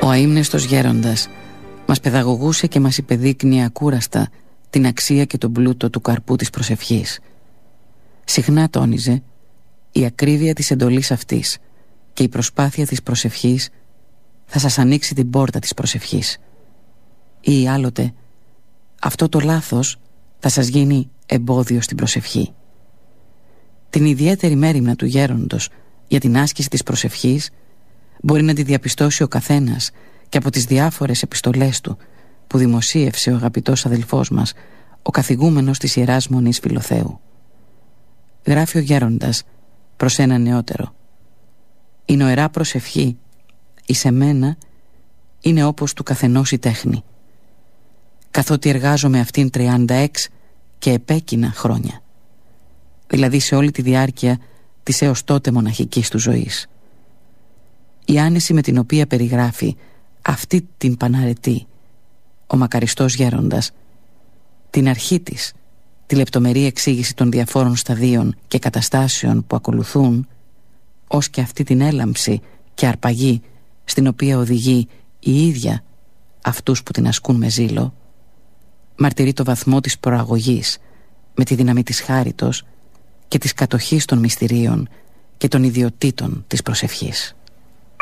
Ο αείμνηστος γέροντας μας παιδαγωγούσε και μας υπεδείκνυε ακούραστα την αξία και τον πλούτο του καρπού της προσευχής. Συχνά τόνιζε η ακρίβεια της εντολής αυτής και η προσπάθεια της προσευχής θα σας ανοίξει την πόρτα της προσευχής, ή άλλοτε αυτό το λάθος θα σας γίνει εμπόδιο στην προσευχή. Την ιδιαίτερη μέριμνα του γέροντος για την άσκηση της προσευχής μπορεί να τη διαπιστώσει ο καθένας και από τις διάφορες επιστολές του που δημοσίευσε ο αγαπητός αδελφός μας, ο καθηγούμενος της Ιεράς Μονής Φιλοθέου. Γράφει ο γέροντας προς ένα νεότερο: «Η νοερά προσευχή εις εμένα είναι όπως του καθενός η τέχνη, καθότι εργάζομαι αυτήν 36 και επέκεινα χρόνια, δηλαδή σε όλη τη διάρκεια της έως τότε μοναχικής του ζωής. Η άνεση με την οποία περιγράφει αυτή την παναρετή ο μακαριστός γέροντας, την αρχή της, τη λεπτομερή εξήγηση των διαφόρων σταδίων και καταστάσεων που ακολουθούν, ως και αυτή την έλαμψη και αρπαγή στην οποία οδηγεί η ίδια αυτούς που την ασκούν με ζήλο, μαρτυρεί το βαθμό της προαγωγής με τη δύναμη της χάριτος και της κατοχής των μυστηρίων και των ιδιωτήτων της προσευχής».